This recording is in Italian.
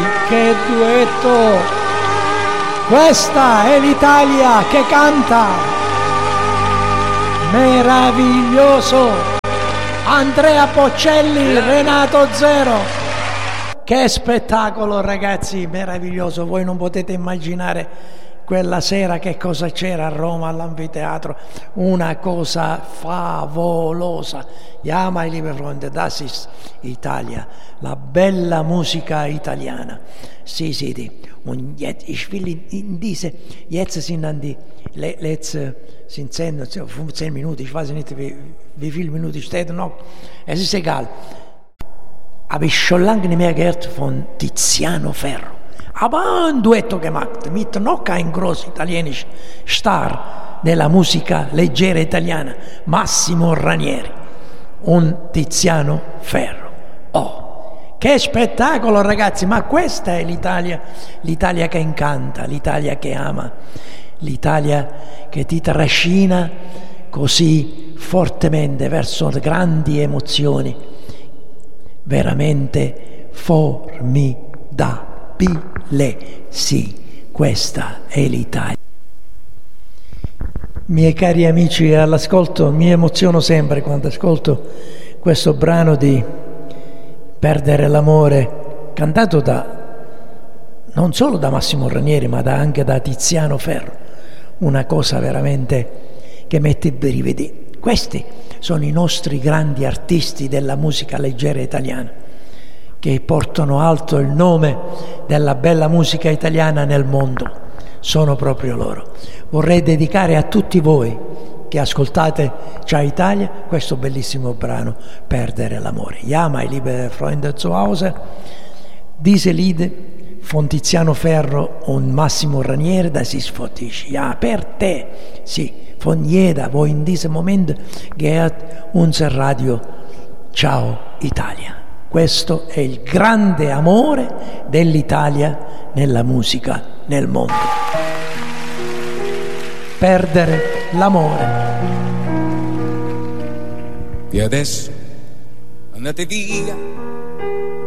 che duetto! Questa è l'Italia che canta! Meraviglioso! Andrea Bocelli, Renato Zero! Che spettacolo, ragazzi, meraviglioso! Voi non potete immaginare quella sera che cosa c'era a Roma all'anfiteatro, una cosa favolosa. Ja, mein lieber Freunde, das ist Italia, la bella musica italiana. Sì, sì, und jetzt, ich will jetzt sind dann die letzte, sind 10, 15 Minuten, ich weiß nicht, wie viele Minuten steht noch, es ist egal. Habe ich schon lange nicht mehr gehört von Tiziano Ferro. Aber ein Duetto gemacht mit noch ein groß italienisch Star della musica leggera italiana, Massimo Ranieri, un Tiziano Ferro. Oh, che spettacolo, ragazzi! Ma questa è l'Italia, l'Italia che incanta, l'Italia che ama, l'Italia che ti trascina così fortemente verso grandi emozioni, veramente formidabili. Sì, questa è l'Italia. Miei cari amici all'ascolto, mi emoziono sempre quando ascolto questo brano di Perdere l'amore, cantato non solo da Massimo Ranieri ma anche da Tiziano Ferro. Una cosa veramente che mette i brividi. Questi sono i nostri grandi artisti della musica leggera italiana, che portano alto il nome della bella musica italiana nel mondo. Sono proprio loro. Vorrei dedicare a tutti voi che ascoltate Ciao Italia questo bellissimo brano Perdere l'amore. Ja, mein liebe Freunde zu Hause, diese Lied von Tiziano Ferro und Massimo Ranieri, das ist für dich, ja, per te, sì, von jeder, wo in diesem Moment gehört unser Radio Ciao Italia. Questo è il grande amore dell'Italia nella musica nel mondo. Perdere l'amore. E adesso andate via